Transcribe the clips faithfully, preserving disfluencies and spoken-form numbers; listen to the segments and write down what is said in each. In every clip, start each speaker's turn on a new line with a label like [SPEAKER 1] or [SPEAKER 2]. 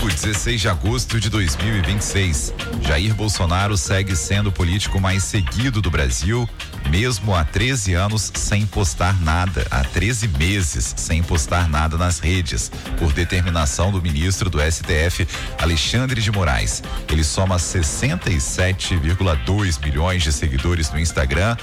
[SPEAKER 1] Domingo, dezesseis de agosto de dois mil e vinte e seis. Jair Bolsonaro segue sendo o político mais seguido do Brasil, mesmo há treze anos sem postar nada, há treze meses sem postar nada nas redes, por determinação do ministro do S T F, Alexandre de Moraes. Ele soma sessenta e sete vírgula dois milhões de seguidores no Instagram,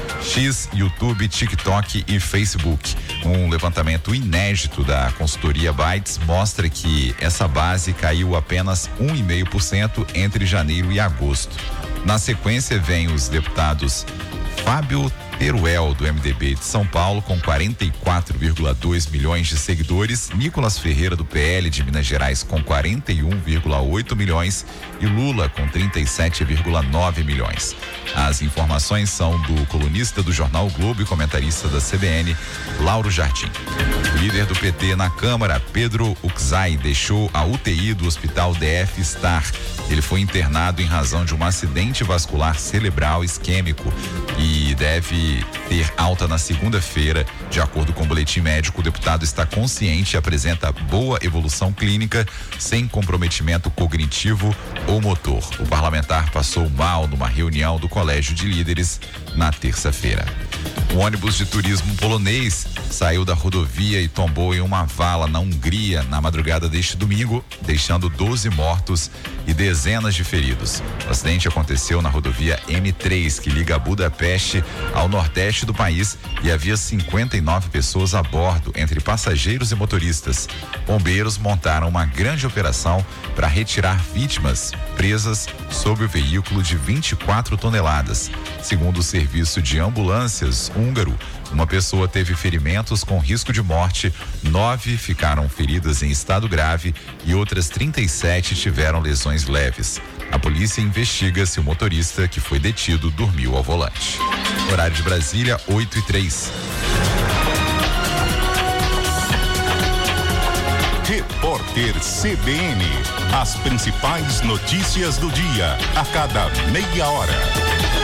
[SPEAKER 1] X, YouTube, TikTok e Facebook. Um levantamento inédito da consultoria Bytes mostra que essa base caiu apenas um vírgula cinco por cento entre janeiro e agosto. Na sequência, vem os deputados Fábio Teruel, do M D B de São Paulo, com quarenta e quatro vírgula dois milhões de seguidores, Nicolas Ferreira, do P L de Minas Gerais, com quarenta e um vírgula oito milhões e Lula, com trinta e sete vírgula nove milhões. As informações são do colunista do Jornal o Globo e comentarista da C B N, Lauro Jardim. O líder do P T na Câmara, Pedro Uczai, deixou a U T I do Hospital D F Star. Ele foi internado em razão de um acidente vascular cerebral isquêmico e deve ter alta na segunda-feira. De acordo com o boletim médico, o deputado está consciente e apresenta boa evolução clínica, sem comprometimento cognitivo ou motor. O parlamentar passou mal numa reunião do Colégio de Líderes na terça-feira. Um ônibus de turismo polonês saiu da rodovia e tombou em uma vala na Hungria na madrugada deste domingo, deixando doze mortos e dezenas de feridos. O acidente aconteceu na rodovia M três, que liga Budapeste ao nordeste do país, e havia cinquenta e nove pessoas a bordo, entre passageiros e motoristas. Bombeiros montaram uma grande operação para retirar vítimas presas sob o veículo de vinte e quatro toneladas. Segundo o serviço de ambulâncias húngaro, uma pessoa teve ferimentos com risco de morte, nove ficaram feridas em estado grave e outras trinta e sete tiveram lesões leves. A polícia investiga se o motorista que foi detido dormiu ao volante. Horário de Brasília, oito e três.
[SPEAKER 2] Repórter C B N. As principais notícias do dia, a cada meia hora.